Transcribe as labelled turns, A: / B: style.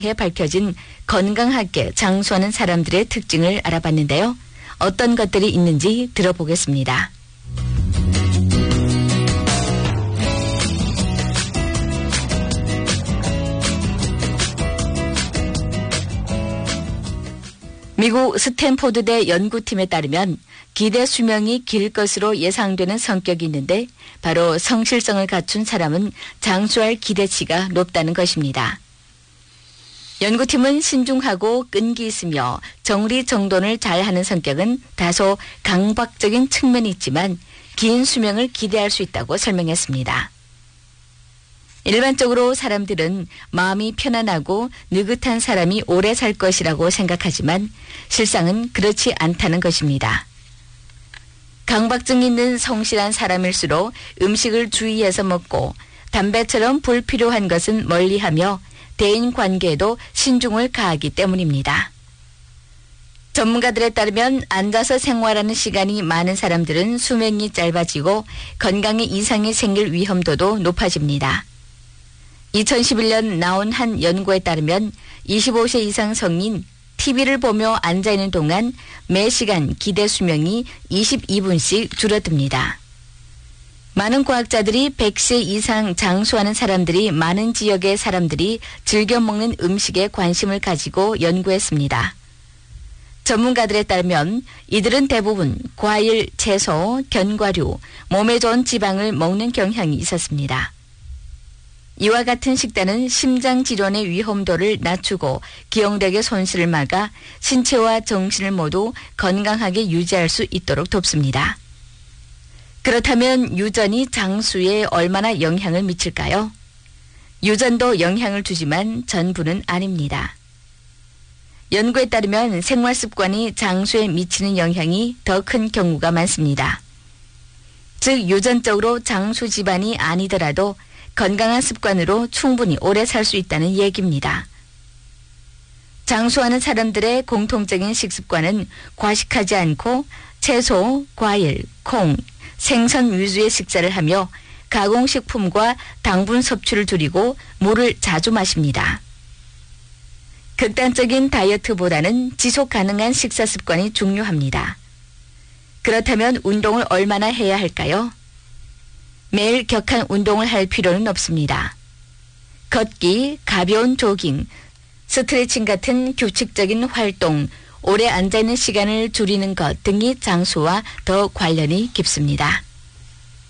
A: 밝혀진 건강하게 장수하는 사람들의 특징을 알아봤는데요. 어떤 것들이 있는지 들어보겠습니다. 미국 스탠포드대 연구팀에 따르면 기대 수명이 길 것으로 예상되는 성격이 있는데 바로 성실성을 갖춘 사람은 장수할 기대치가 높다는 것입니다. 연구팀은 신중하고 끈기 있으며 정리정돈을 잘하는 성격은 다소 강박적인 측면이 있지만 긴 수명을 기대할 수 있다고 설명했습니다. 일반적으로 사람들은 마음이 편안하고 느긋한 사람이 오래 살 것이라고 생각하지만 실상은 그렇지 않다는 것입니다. 강박증 있는 성실한 사람일수록 음식을 주의해서 먹고 담배처럼 불필요한 것은 멀리하며 대인관계에도 신중을 가하기 때문입니다. 전문가들에 따르면 앉아서 생활하는 시간이 많은 사람들은 수명이 짧아지고 건강에 이상이 생길 위험도도 높아집니다. 2011년 나온 한 연구에 따르면 25세 이상 성인 TV를 보며 앉아있는 동안 매 시간 기대 수명이 22분씩 줄어듭니다. 많은 과학자들이 100세 이상 장수하는 사람들이 많은 지역의 사람들이 즐겨 먹는 음식에 관심을 가지고 연구했습니다. 전문가들에 따르면 이들은 대부분 과일, 채소, 견과류, 몸에 좋은 지방을 먹는 경향이 있었습니다. 이와 같은 식단은 심장 질환의 위험도를 낮추고 기억력의 손실을 막아 신체와 정신을 모두 건강하게 유지할 수 있도록 돕습니다. 그렇다면 유전이 장수에 얼마나 영향을 미칠까요? 유전도 영향을 주지만 전부는 아닙니다. 연구에 따르면 생활 습관이 장수에 미치는 영향이 더 큰 경우가 많습니다. 즉 유전적으로 장수 집안이 아니더라도 건강한 습관으로 충분히 오래 살 수 있다는 얘기입니다. 장수하는 사람들의 공통적인 식습관은 과식하지 않고 채소, 과일, 콩, 생선 위주의 식사를 하며 가공식품과 당분 섭취를 줄이고 물을 자주 마십니다. 극단적인 다이어트보다는 지속 가능한 식사 습관이 중요합니다. 그렇다면 운동을 얼마나 해야 할까요? 매일 격한 운동을 할 필요는 없습니다. 걷기, 가벼운 조깅, 스트레칭 같은 규칙적인 활동, 오래 앉아있는 시간을 줄이는 것 등이 장수와 더 관련이 깊습니다.